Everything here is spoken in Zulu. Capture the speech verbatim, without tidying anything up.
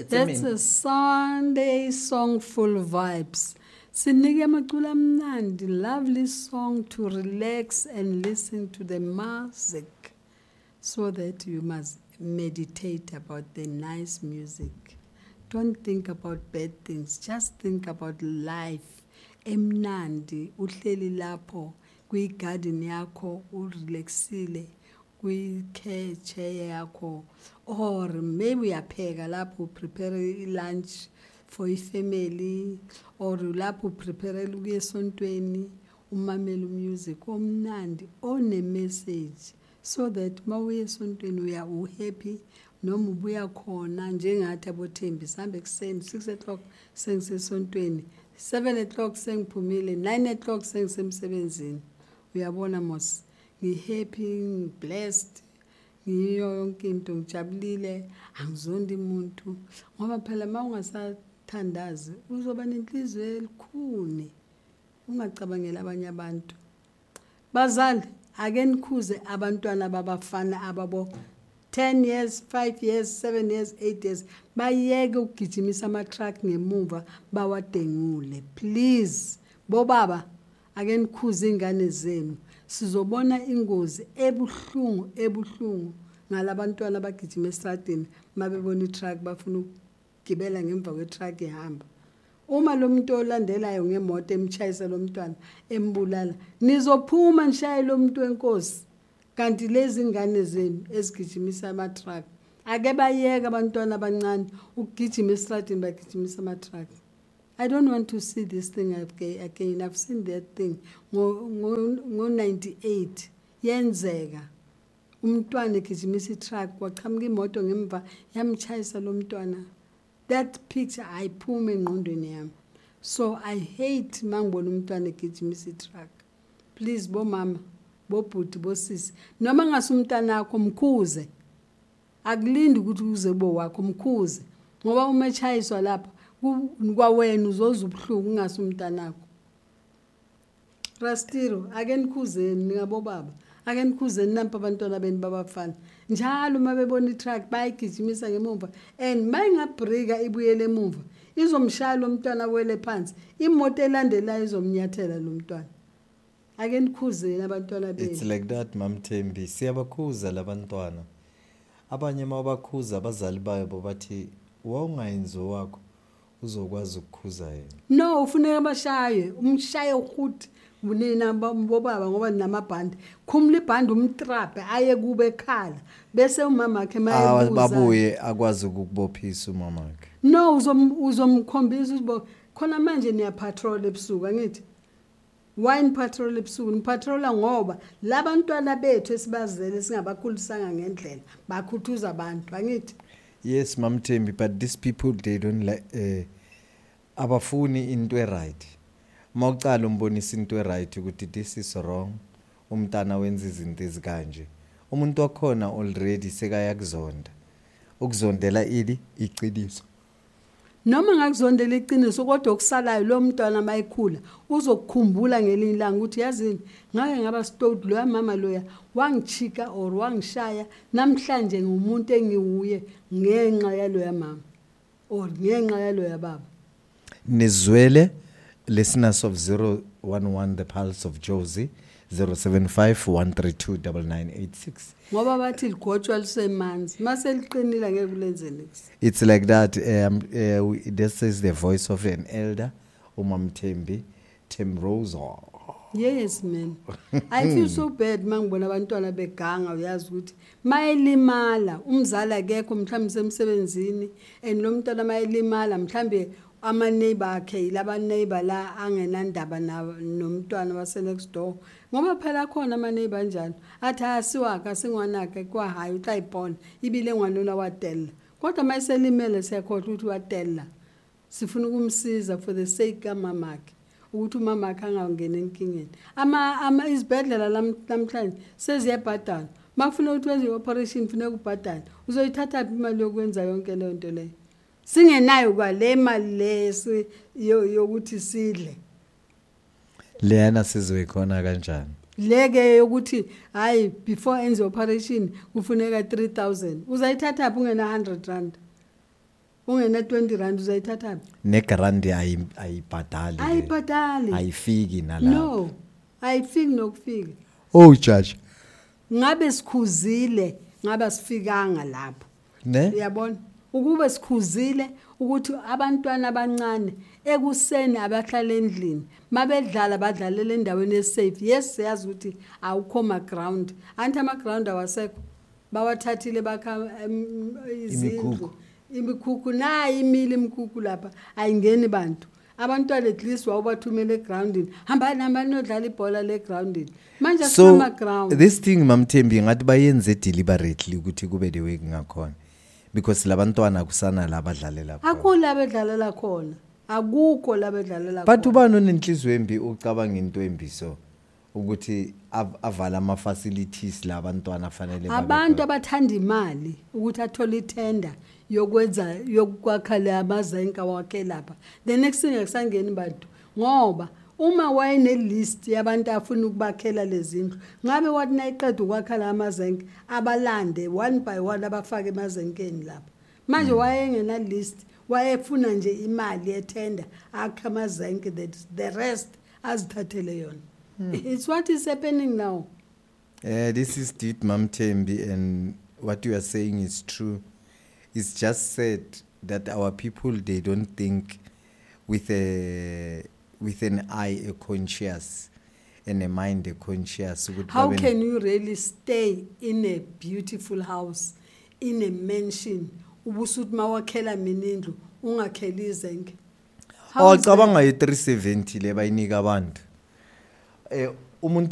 That's, That's a Sunday song full vibes. Sinike amaculo amnandi, lovely song to relax and listen to the music so that you must meditate about the nice music. Don't think about bad things, just think about life. Emnandi, uhleli lapho, kwi garden yakho, urelaxile, kwi care chair yakho, or maybe uyapheka lapho prepare lunch for a family, or lapho prepare ukuya esontweni, umamela music omnandi one message, so that mawuya esontweni uya uhappy noma ubuya khona njengathi aboThembi sihambe kuseni six o'clock sengisesontweni, seven o'clock sengiphumile, nine o'clock sengisemsebenzini. Uyabona mos ngihappy, blessed, ngiyo yonke into ngijabulile, angizondi umuntu ngoba phela mawungasathandazi uzoba nenhliziyo elikhuni, ungacabangela abanye abantu. Bazali ake nikhuze abantwana babafana ababo ten years, five years, seven years, eight years, bayeke ukugijimisa ama-truck ngemuva bawadengule. Please, bobaba, ake nikhuze ingane zenu. Sizobona ingozi ebuhlungu, ebuhlungu, ngalabantwana abagijima estradini, mabebona i-truck bafuna ukugibela ngemva kwe-truck ihamba. Uma lo muntu olandelayo ngemoto emchayisa lo mntwana embulala, nizophuma nishaye lo muntu wenkosi. Kanti lezi ngane zenu ezigijimisa ama-truck, ake bayeke abantwana abancane ukugijima estradini bagijimisa ama-truck. I don't want to see this thing again. I've seen that thing ngo ninety-eight yenzeka. Umntwana egijimisa i-truck waqhamuka imoto ngemva yamchayisa lo mntwana. That picture ayiphume engqondweni yami. So I hate mangibona umntwana egijimisa i-truck. Please bomama, bobhuti, bosisi, noma ngasumntana wakho mkhuze. Akulindi ukuthi uze bo wakho mkhuze. Ngoba umechayiswa lapha kwawena uzoza ubuhlungu ngasumntana wakho. Rastiro, ake nikhuzeni ngabo baba. Ake nikhuzeni nampa abantwana beni babafana. Njalo mabebona i-truck bayigijimisa ngemuva and mayingabreaka ibuyele emuva, izomshaya lo mntwana wele phansi, imoto elandelayo izomnyathela lo mntwana. Ake nikhuzeni abantwana beni. It's like that, Mam Thembi. Siyabakhuza labantwana. Abanye mabakhuza abazali bayo bathi wawungayenzi wakho uzokwazi ukukhuza yena. No, ufuneka bashaye, umshaye ukuthi unina bobaba ngoba namabhandi. Khumla ibhandi umtrape aye kube ekhala. Bese umama wakhe mayebuza. Babuye akwazi ukukubophisa umama wakhe. No, uzom uzomkhombisa ubo khona manje niya patrol ebusuku angithi. Wine patrol ebusuku, nipatrola ngoba labantwana bethu esibazele singabakhulisanga ngendlela bakhuthuza abantu angithi. Yes, Mam Thembi, but these people they don't like uh, abafuni into right. Mawucala umbonisa into right ukuthi this is wrong. Umntana wenza izinto ezikanje. Umuntu wakhona already sekaya kuzonda. Ukuzondela ili iqiniso. Noma ngakuzondela iqiniso kodwa okusalayo lo mntwana mayikhula uzokukhumbula ngelinye ilanga ukuthi yazini ngake ngaba stowed lo mama loya wangichika or wangishaya namhlanje ngumuntu engiwuye ngenxa yalo ya mama or ngenxa yalo ya baba. Nizwele listeners of zero one one the pulse of Jozi zero seven five one three two nine nine eight six. Ngoba bathi ligotshwa lisemanzi mase liqinile ngeke kulenzele. It's like that. Um, uh, this is the voice of an elder, Umam Thembi, Themroza. Yes, man. I feel so bad mangibona abantwana beganga uyazi ukuthi mayelimala umzali akekho mhlawumbe semsebenzini and lo mntwana mayelimala mhlawumbe ama neighbor akhe laba neighbor la angenandaba nomntwana wase next door ngoba phela khona ama neighbor njalo athi asiwaka singwanake kwa hayi utayibona ibile ngwanona wadela kodwa mayiselimele siyakhohlwa ukuthi wadela sifuna ukumsiza for the sake kamamakhe ukuthi umama akhe angangena enkingeni ama ama izibhedlela namhlanje seziyabhadala mafuna ukuthi wenze operation funeka ubhadala uzoyithatha imali yokwenza yonke le nto le singenayo kwale mali lesi yokuthi sidle lena sizoyikhona kanjani leke yokuthi hayi before enze operation kufuneka three thousand uzayithatha phi ungena one hundred rand ungena twenty rand uzayithatha negrandi ayi ayibhadali le. ayibhadali ayifiki nalapho. no ayifiki nokufika Oh judge ngabe sikhuzile ngabe sifikanga lapho ne uyabona ukube sikhuzile ukuthi abantwana abancane ekuseni abahlala endlini mabedlala badlalela endaweni esafe yes siyazi ukuthi awukho ma ground anti ama ground awasekho bawathathile bakha izindlu imikhukhu nayi imili imkhukhu lapha ayingeni bantu abantwana at least wawubathumela egroundini hamba namba nodlala ibhola le groundini manje so asama ground this thing mamthembi ngathi bayenze deliberately ukuthi kube the way ngakhona because labantwana kusana labadlalela khona akula bedlalela khona akukho la bedlalela khona but ubani onenhliziyo embi ucabanga into embi so ukuthi avala ama facilities labantwana fanele babe abantu abathanda imali ukuthi athola itender yokwenza yokwakha le amazenka wakhe lapha the next thing akusangeni bantu ngoba uma wayene list yabantu afuna ukubakhela lezindlu ngabe wathi nayiqeda ukwakha la amazenka abalande one by one abafake emazenkeni lapha manje wayengena list wayefuna nje imali yetender akha amazenka that the rest azithathele yona it's what is happening now. Uh, this is deep Mamthembi, and what you are saying is true. It's just said that our people, they don't think with a with an eye a conscious and a mind a conscious. How can you really stay in a beautiful house, in a mansion, ubusut mawakhela minindlu ungakheli izenke? Awacabanga i three seventy le bayinika abantu. Eh umuntu